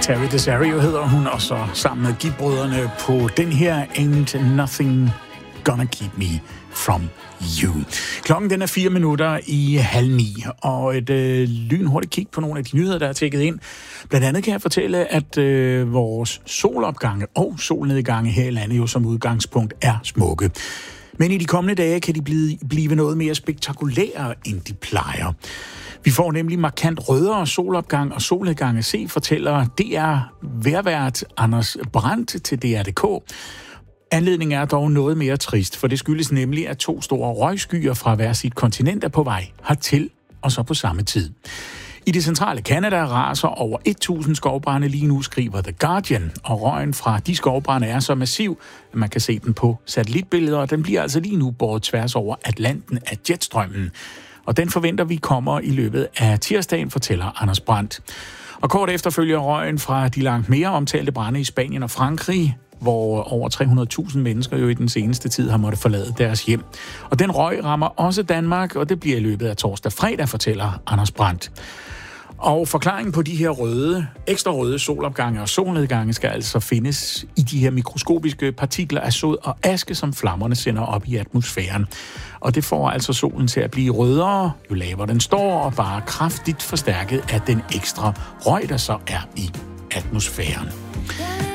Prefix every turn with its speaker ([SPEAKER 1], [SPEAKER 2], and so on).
[SPEAKER 1] Terry Desario hedder hun, og så sammen med Gibb-brødrene på den her Ain't Nothing Gonna Keep Me From You. Klokken den er 8:04, og et lynhurtigt kig på nogle af de nyheder, der er tækket ind. Blandt andet kan jeg fortælle, at vores solopgange og solnedgange her i landet jo som udgangspunkt er smukke. Men i de kommende dage kan de blive noget mere spektakulære, end de plejer. Vi får nemlig markant rødere solopgang og solnedgang at se, fortæller DR vejrvært Anders Brandt til DR.dk. Anledningen er dog noget mere trist, for det skyldes nemlig, at 2 store røgskyer fra hver sit kontinent er på vej hertil, og så på samme tid. I det centrale Canada raser over 1.000 skovbrande lige nu, skriver The Guardian, og røgen fra de skovbrande er så massiv, at man kan se den på satellitbilleder, og den bliver altså lige nu båret tværs over Atlanten af jetstrømmen. Og den forventer vi kommer i løbet af tirsdagen, fortæller Anders Brandt. Og kort efter følger røgen fra de langt mere omtalte brande i Spanien og Frankrig, hvor over 300.000 mennesker jo i den seneste tid har måttet forlade deres hjem. Og den røg rammer også Danmark, og det bliver i løbet af torsdag fredag, fortæller Anders Brandt. Og forklaringen på de her ekstra røde solopgange og solnedgange skal altså findes i de her mikroskopiske partikler af sod og aske, som flammerne sender op i atmosfæren. Og det får altså solen til at blive rødere, jo lavere den står, og bare kraftigt forstærket af den ekstra røg, der så er i atmosfæren.